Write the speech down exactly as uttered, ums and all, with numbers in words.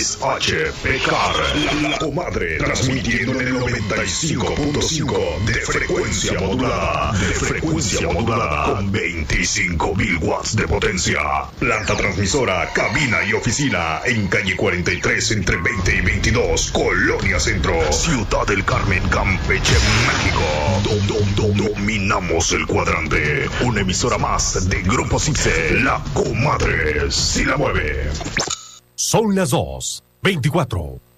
Luis H. Pecar, la, la comadre, transmitiendo en el noventa y cinco punto cinco de frecuencia modulada, de frecuencia modulada, con veinticinco mil watts de potencia. Planta transmisora, cabina y oficina en calle cuarenta y tres entre veinte y veintidós, Colonia Centro, Ciudad del Carmen, Campeche, México. Dom, dom, dom, dominamos el cuadrante. Una emisora más de Grupo Cipse, la comadre si la mueve. Son las dos veinticuatro.